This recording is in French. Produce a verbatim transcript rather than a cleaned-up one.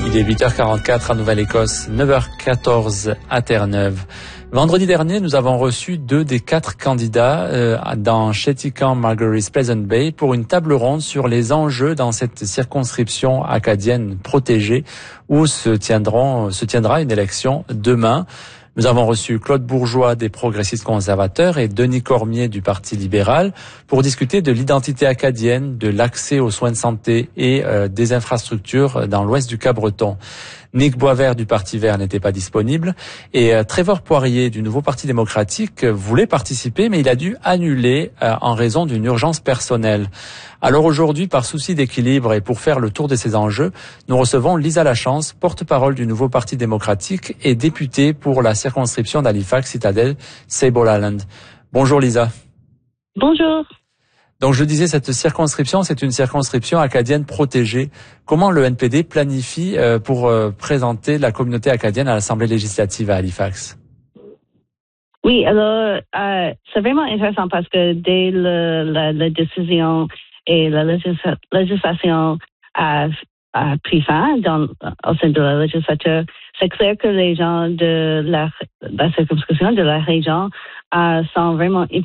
Il est huit heures quarante-quatre à Nouvelle-Écosse, neuf heures quatorze à Terre-Neuve. Vendredi dernier, nous avons reçu deux des quatre candidats euh, dans Chéticamp Margaret's Pleasant Bay pour une table ronde sur les enjeux dans cette circonscription acadienne protégée où se tiendront, se tiendra une élection demain. Nous avons reçu Claude Bourgeois des Progressistes conservateurs et Denis Cormier du Parti libéral pour discuter de l'identité acadienne, de l'accès aux soins de santé et euh, des infrastructures dans l'ouest du Cap-Breton. Nick Boisvert du Parti vert n'était pas disponible et euh, Trevor Poirier du Nouveau Parti démocratique voulait participer mais il a dû annuler euh, en raison d'une urgence personnelle. Alors aujourd'hui, par souci d'équilibre et pour faire le tour de ces enjeux, nous recevons Lisa Lachance, porte-parole du Nouveau Parti démocratique et députée pour la circonscription d'Halifax Citadel Sable Island. Bonjour Lisa. Bonjour. Donc je disais, cette circonscription, c'est une circonscription acadienne protégée. Comment le N P D planifie euh, pour euh, présenter la communauté acadienne à l'Assemblée législative à Halifax? Oui, alors euh, c'est vraiment intéressant parce que dès le, la, la décision et la légis- législation a, a pris fin dans, au sein de la législature, c'est clair que les gens de la, la circonscription, de la région, euh, sont vraiment